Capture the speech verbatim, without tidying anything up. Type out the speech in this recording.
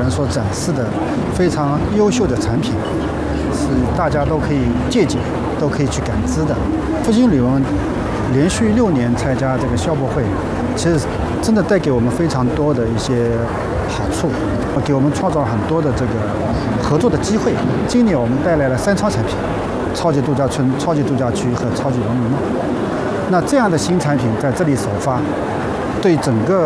人所展示的非常优秀的产品，是大家都可以借鉴、都可以去感知的。复兴旅游连续六年参加这个消博会，其实真的带给我们非常多的一些好处，给我们创造了很多的这个合作的机会。今年我们带来了三超产品：超级度假村、超级度假区和超级农民。那这样的新产品在这里首发，对整个